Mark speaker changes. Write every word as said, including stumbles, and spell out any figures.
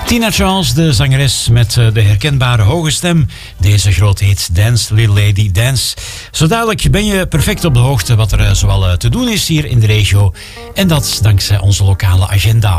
Speaker 1: Tina Charles, de zangeres met de herkenbare hoge stem. Deze grote hit Dance, Little Lady, Dance. Zo dadelijk ben je perfect op de hoogte wat er zoal te doen is hier in de regio. En dat dankzij onze lokale agenda.